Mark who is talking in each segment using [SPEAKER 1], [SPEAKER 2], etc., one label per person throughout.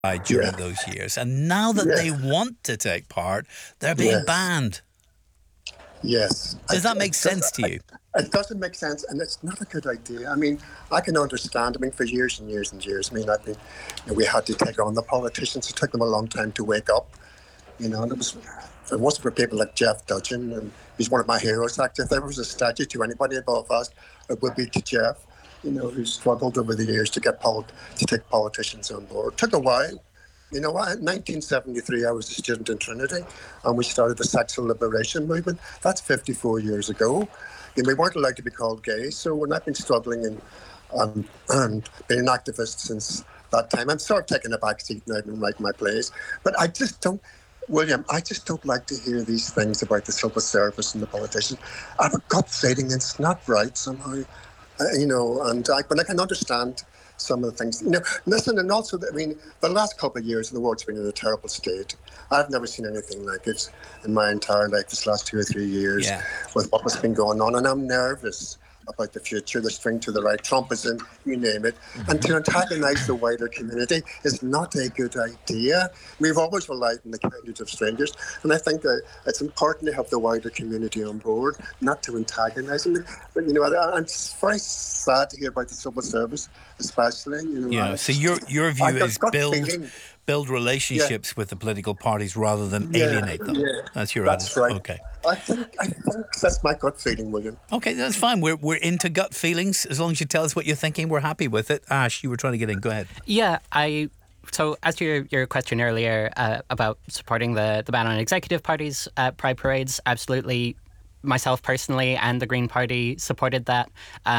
[SPEAKER 1] during those years. And now that
[SPEAKER 2] Yeah.
[SPEAKER 1] they want to take part, they're being
[SPEAKER 2] Yes.
[SPEAKER 1] banned.
[SPEAKER 2] Yes.
[SPEAKER 1] Does that make sense to you?
[SPEAKER 2] It doesn't make sense, and it's not a good idea. I mean, I can understand. I mean, for years and years and years, I mean, we had to take on the politicians. It took them a long time to wake up, and if it wasn't for people like Jeff Dudgeon, and he's one of my heroes. Actually, if there was a statue to anybody in Belfast, it would be to Jeff, who struggled over the years to take politicians on board. It took a while. In 1973, I was a student in Trinity, and we started the sexual liberation movement. That's 54 years ago. And we weren't allowed to be called gay, so when I've been struggling and being an activist since that time, I'm sort of taking a back seat now and writing my plays. But I just don't, William, I just don't like to hear these things about the civil service and the politicians. I have a gut feeling it's not right somehow, but I can understand some of the things. Listen, and also, the last couple of years, the world's been in a terrible state. I've never seen anything like it in my entire life, this last 2 or 3 years, with what has been going on. And I'm nervous about the future, the string to the right, Trumpism, you name it. And to antagonise the wider community is not a good idea. We've always relied on the kindness of strangers, and I think that it's important to have the wider community on board, not to antagonise them. But, I'm very sad to hear about the civil service, especially.
[SPEAKER 1] So your view is build relationships with the political parties rather than alienate them.
[SPEAKER 2] Yeah,
[SPEAKER 1] that's your
[SPEAKER 2] attitude. Right.
[SPEAKER 1] Okay.
[SPEAKER 2] I think that's my gut feeling, William.
[SPEAKER 1] Okay, that's fine. We're into gut feelings. As long as you tell us what you're thinking, we're happy with it. Ash, you were trying to get in. Go ahead.
[SPEAKER 3] Yeah, So as to your question earlier about supporting the ban on executive parties' pride parades, absolutely. Myself personally and the Green Party supported that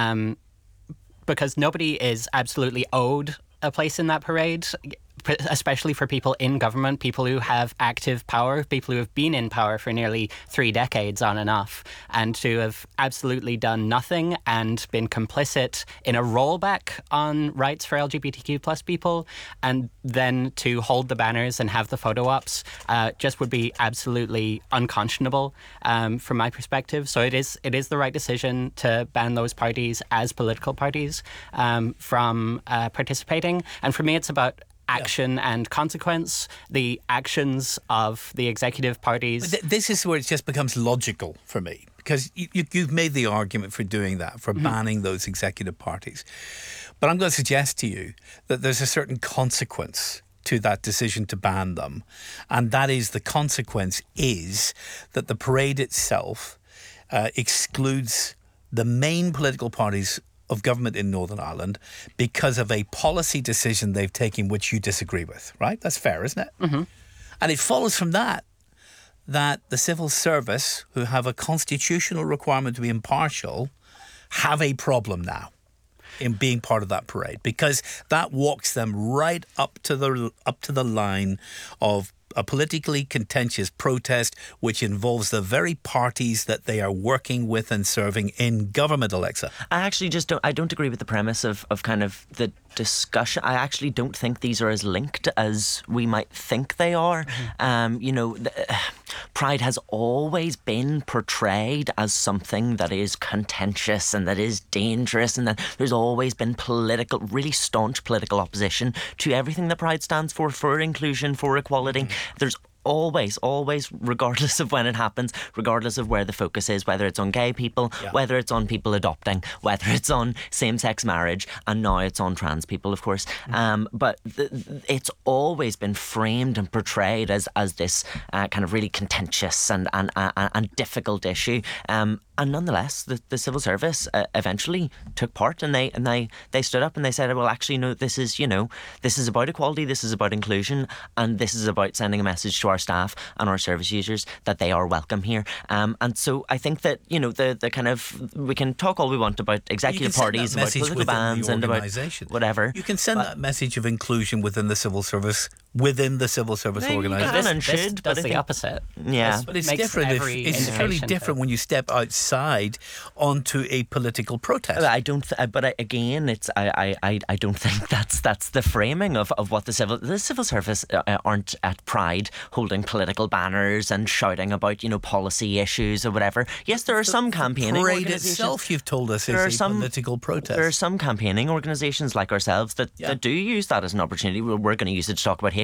[SPEAKER 3] because nobody is absolutely owed a place in that parade, especially for people in government, people who have active power, people who have been in power for nearly 3 decades on and off, and to have absolutely done nothing and been complicit in a rollback on rights for LGBTQ plus people, and then to hold the banners and have the photo ops just would be absolutely unconscionable from my perspective. So it is the right decision to ban those parties as political parties from participating. And for me, it's about action and consequence. The actions of the executive parties.
[SPEAKER 1] This is where it just becomes logical for me, because you've made the argument for doing that, for banning those executive parties. But I'm going to suggest to you that there's a certain consequence to that decision to ban them. And that is, the consequence is that the parade itself excludes the main political parties of government in Northern Ireland because of a policy decision they've taken which you disagree with, right? That's fair, isn't it? Mm-hmm. And it follows from that the civil service, who have a constitutional requirement to be impartial, have a problem now in being part of that parade, because that walks them right up to the line of a politically contentious protest which involves the very parties that they are working with and serving in government, Alexa.
[SPEAKER 4] I actually don't agree with the premise of kind of the discussion. I actually don't think these are as linked as we might think they are. Pride has always been portrayed as something that is contentious and that is dangerous, and that there's always been really staunch political opposition to everything that Pride stands for inclusion, for equality. There's always, regardless of when it happens, regardless of where the focus is, whether it's on gay people, whether it's on people adopting, whether it's on same-sex marriage, and now it's on trans people, of course. But it's always been framed and portrayed as this kind of really contentious and difficult issue. And nonetheless, the civil service eventually took part, and they stood up and they said, well, actually, no, this is about equality, this is about inclusion, and this is about sending a message to our staff and our service users that they are welcome here. And so I think that, the kind of, we can talk all we want about executive parties, about political bans and about whatever.
[SPEAKER 1] You can send that message of inclusion within the civil service within the civil service
[SPEAKER 4] They
[SPEAKER 1] organisation.
[SPEAKER 4] can and
[SPEAKER 3] This
[SPEAKER 4] should, but
[SPEAKER 3] does
[SPEAKER 4] I
[SPEAKER 3] the
[SPEAKER 4] think-
[SPEAKER 3] opposite.
[SPEAKER 4] Yeah.
[SPEAKER 3] This
[SPEAKER 1] But it's
[SPEAKER 3] makes
[SPEAKER 1] different.
[SPEAKER 3] every
[SPEAKER 1] It's really
[SPEAKER 3] indication
[SPEAKER 1] different when you step outside onto a political protest.
[SPEAKER 4] I don't. Again, it's. I don't think that's the framing of what the civil service aren't at Pride holding political banners and shouting about policy issues or whatever. Yes, there are some campaigning
[SPEAKER 1] Parade
[SPEAKER 4] organisations.
[SPEAKER 1] itself, you've told us,
[SPEAKER 4] There are
[SPEAKER 1] is a
[SPEAKER 4] some
[SPEAKER 1] political protest.
[SPEAKER 4] There are some campaigning organisations like ourselves that do use that as an opportunity. We're going to use it to talk about hate